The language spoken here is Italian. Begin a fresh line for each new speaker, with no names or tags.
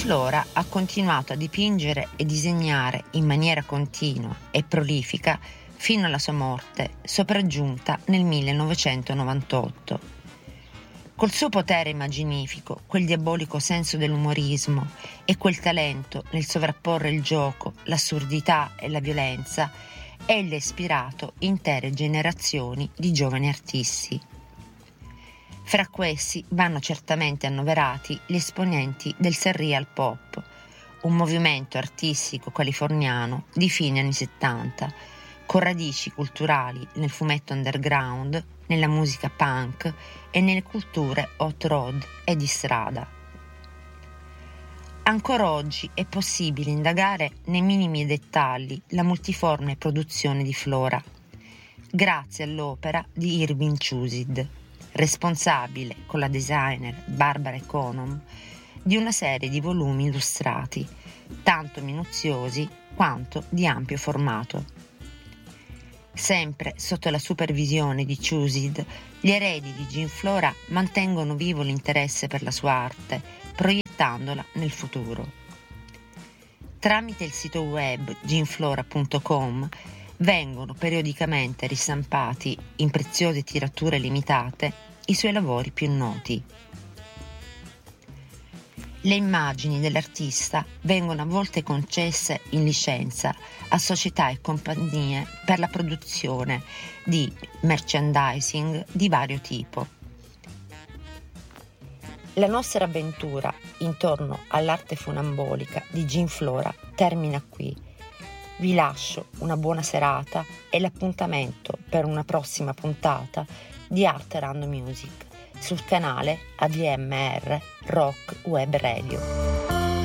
Flora ha continuato a dipingere e disegnare in maniera continua e prolifica fino alla sua morte, sopraggiunta nel 1998. Col suo potere immaginifico, quel diabolico senso dell'umorismo e quel talento nel sovrapporre il gioco, l'assurdità e la violenza, egli ha ispirato intere generazioni di giovani artisti. Fra questi vanno certamente annoverati gli esponenti del surreal pop, un movimento artistico californiano di fine anni 70, con radici culturali nel fumetto underground, nella musica punk e nelle culture hot rod e di strada. Ancora oggi è possibile indagare nei minimi dettagli la multiforme produzione di Flora, grazie all'opera di Irving Chusid, responsabile, con la designer Barbara Econom, di una serie di volumi illustrati, tanto minuziosi quanto di ampio formato. Sempre sotto la supervisione di Chusid, gli eredi di Jean Flora mantengono vivo l'interesse per la sua arte, proiettandola nel futuro. Tramite il sito web jeanflora.com vengono periodicamente ristampati in preziose tirature limitate i suoi lavori più noti. Le immagini dell'artista vengono a volte concesse in licenza a società e compagnie per la produzione di merchandising di vario tipo. La nostra avventura intorno all'arte funambolica di Jean Flora termina qui. Vi lascio una buona serata e l'appuntamento per una prossima puntata di Art Random Music sul canale ADMR Rock Web Radio.